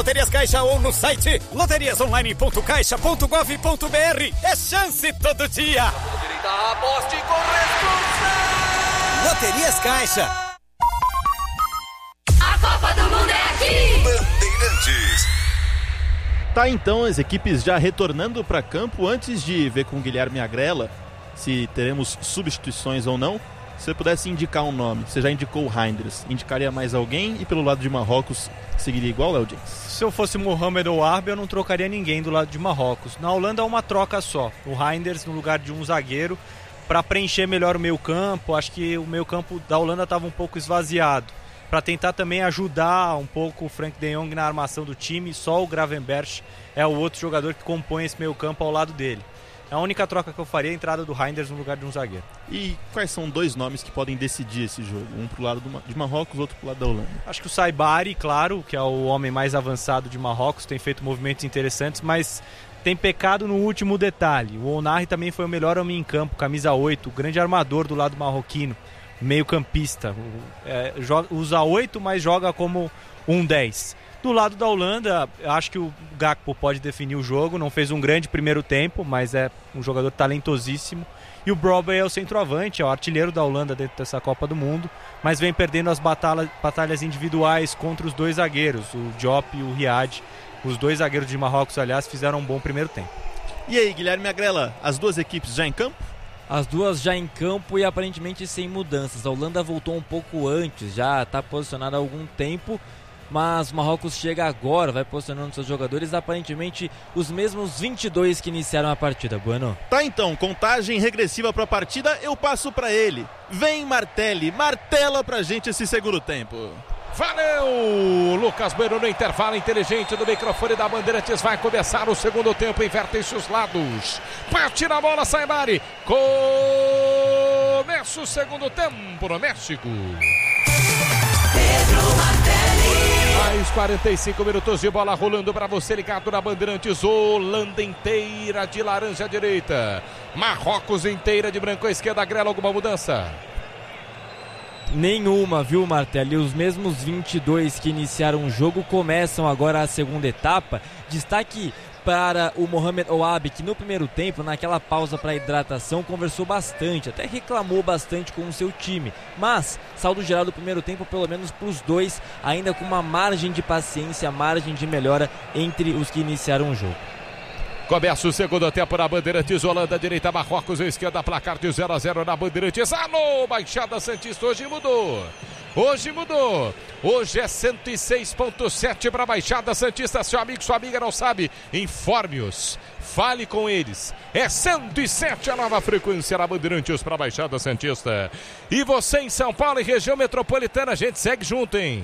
Loterias Caixa ou no site loteriasonline.caixa.gov.br. É chance todo dia. Aposte com responsabilidade. Loterias Caixa. A Copa do Mundo é aqui. Bandeirantes. Tá, então, as equipes já retornando para campo. Antes de ver com o Guilherme Agrela se teremos substituições ou não, se você pudesse indicar um nome, você já indicou o Reinders, indicaria mais alguém? E pelo lado de Marrocos, seguiria igual, Léo James? Se eu fosse Mohamed ou Arbe, eu não trocaria ninguém do lado de Marrocos. Na Holanda é uma troca só, o Reinders no lugar de um zagueiro, para preencher melhor o meio campo. Acho que o meio campo da Holanda estava um pouco esvaziado, para tentar também ajudar um pouco o Frank de Jong na armação do time. Só o Gravenberch é o outro jogador que compõe esse meio campo ao lado dele. A única troca que eu faria é a entrada do Reinders no lugar de um zagueiro. E quais são dois nomes que podem decidir esse jogo? Um pro lado de Marrocos, outro pro lado da Holanda. Acho que o Saibari, claro, que é o homem mais avançado de Marrocos, tem feito movimentos interessantes, mas tem pecado no último detalhe. O Onari também foi o melhor homem em campo, camisa 8, o grande armador do lado marroquino, meio campista. Usa 8, mas joga como um 10. Do lado da Holanda, acho que o Gakpo pode definir o jogo. Não fez um grande primeiro tempo, mas é um jogador talentosíssimo. E o Brobbey é o centroavante, é o artilheiro da Holanda dentro dessa Copa do Mundo, mas vem perdendo as batalhas individuais contra os dois zagueiros, o Diop e o Riad. Os dois zagueiros de Marrocos, aliás, fizeram um bom primeiro tempo. E aí, Guilherme Agrela, as duas equipes já em campo? As duas já em campo e aparentemente sem mudanças. A Holanda voltou um pouco antes, já está posicionada há algum tempo, mas o Marrocos chega agora, vai posicionando seus jogadores, aparentemente os mesmos 22 que iniciaram a partida. Bueno. Tá, então, contagem regressiva para a partida, eu passo para ele. Vem, Martelli, martela pra gente esse segundo tempo. Valeu! Lucas Bueno no intervalo inteligente do microfone da Bandeirantes. Vai começar o segundo tempo, invertem-se os lados. Bate na bola, Saibari. Começa o segundo tempo no México. Mais 45 minutos de bola rolando para você ligado na Bandeirantes. Holanda inteira de laranja à direita, Marrocos inteira de branco à esquerda. Agrela, alguma mudança? Nenhuma, viu, Martelli? Os mesmos 22 que iniciaram o jogo começam agora a segunda etapa. Destaque para o Mohamed Ouabi, que no primeiro tempo, naquela pausa para hidratação, conversou bastante, até reclamou bastante com o seu time. Mas, saldo geral do primeiro tempo, pelo menos para os dois, ainda com uma margem de paciência, margem de melhora entre os que iniciaram o jogo. Começa o segundo tempo na Bandeirantes. Holanda, direita, Marrocos, esquerda, placar de 0-0 na Bandeirantes. Alô, Baixada Santista, hoje mudou. Hoje é 106.7 para a Baixada Santista. Seu amigo, sua amiga não sabe, informe-os, fale com eles. É 107 a nova frequência na Bandeirantes para a Baixada Santista. E você em São Paulo e região metropolitana, a gente segue junto, hein?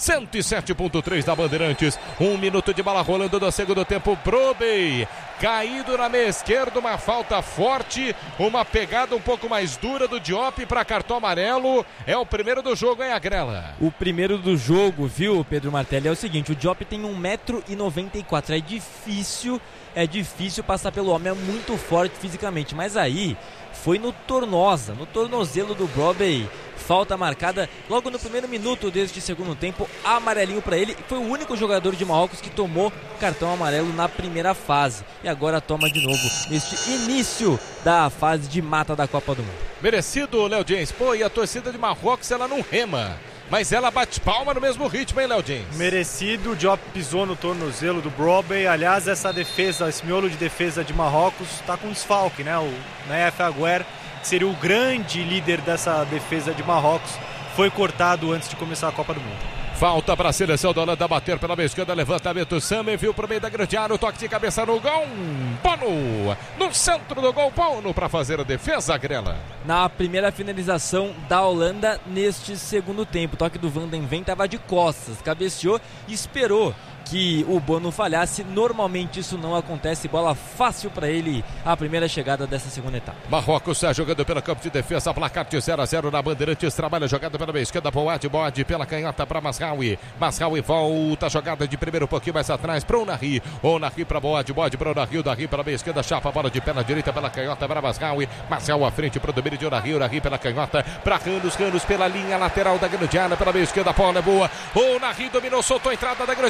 107.3 da Bandeirantes. 1 minuto de bola rolando do segundo tempo. Brobbey caído na meia esquerda, uma falta forte, uma pegada um pouco mais dura do Diop para cartão amarelo. É o primeiro do jogo, hein, Agrela? O primeiro do jogo, viu, Pedro Martelli, é o seguinte: o Diop tem 1,94 m. É difícil passar pelo homem, é muito forte fisicamente, mas aí foi no tornozelo do Brobbey. Falta marcada logo no primeiro minuto deste segundo tempo, amarelinho para ele. Foi o único jogador de Marrocos que tomou cartão amarelo na primeira fase. E agora toma de novo neste início da fase de mata da Copa do Mundo. Merecido, Léo James. Pô, e a torcida de Marrocos, ela não rema, mas ela bate palma no mesmo ritmo, hein, Léo James? Merecido, o Diop pisou no tornozelo do Brobbey. Aliás, essa defesa, esse miolo de defesa de Marrocos está com desfalque, né? O Nayef Aguer, que seria o grande líder dessa defesa de Marrocos, foi cortado antes de começar a Copa do Mundo. Falta para a seleção da Holanda bater pela meia esquerda, levantamento, Samer viu para o meio da grande área, o toque de cabeça no gol, Bono, no centro do gol, Bono para fazer a defesa, Agrela. Na primeira finalização da Holanda neste segundo tempo, o toque do Van den Ven estava de costas, cabeceou e esperou que o Bono falhasse. Normalmente isso não acontece, bola fácil para ele, a primeira chegada dessa segunda etapa. Marrocos está jogando pelo campo de defesa, placar de 0-0 na Bandeirantes, trabalha a jogada pela meia esquerda, Boad pela canhota para Mazraoui volta a jogada de primeiro um pouquinho mais atrás para o Onari para Boad para o Onari, o Onari pela meia esquerda, chapa a bola de pé na direita pela canhota para Mazraoui à frente para o domínio de Onari pela canhota para Ranos pela linha lateral da grande área, pela meia esquerda, a bola é boa, Onari dominou, soltou a entrada da grande área,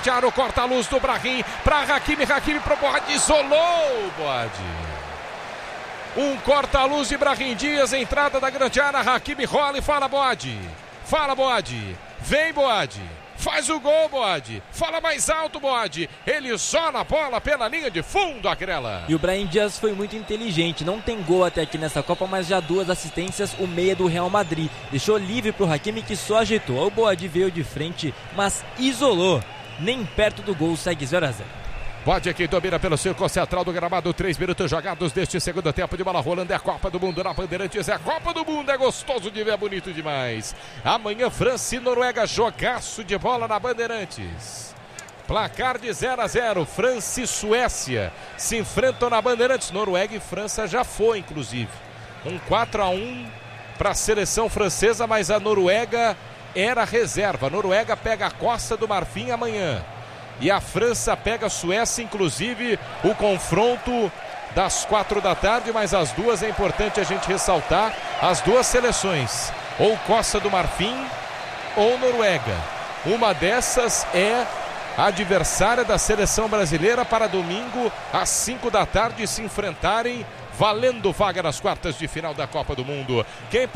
corta a luz do Brahim para Hakimi pro Bode, isolou o Bode. Um corta-luz de Brahim Dias, entrada da grande área, Hakimi rola e fala Bode, vem Bode, faz o gol Bode, fala mais alto Bode, ele isola a bola pela linha de fundo, Agrela. E o Brahim Dias foi muito inteligente, não tem gol até aqui nessa Copa, mas já 2 assistências, o meia do Real Madrid, deixou livre pro Hakimi que só ajeitou, o Bode veio de frente, mas isolou, nem perto do gol, segue 0-0. Bode aqui domina pelo círculo central do gramado, 3 minutos jogados deste segundo tempo de bola rolando, é a Copa do Mundo na Bandeirantes, é a Copa do Mundo, é gostoso de ver, é bonito demais. Amanhã França e Noruega, jogaço de bola na Bandeirantes. Placar de 0-0, França e Suécia se enfrentam na Bandeirantes, Noruega e França já foi inclusive. 4-1 para a seleção francesa, mas a Noruega era reserva, a Noruega pega a Costa do Marfim amanhã. E a França pega a Suécia, inclusive o confronto das 4 da tarde, mas as duas é importante a gente ressaltar, as duas seleções, ou Costa do Marfim ou Noruega. Uma dessas é a adversária da seleção brasileira para domingo às 5 da tarde se enfrentarem valendo vaga nas quartas de final da Copa do Mundo. Quem